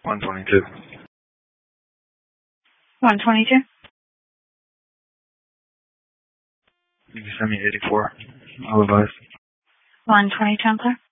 122. 122. You can send me 84. I'll advise. 122, I'm clear.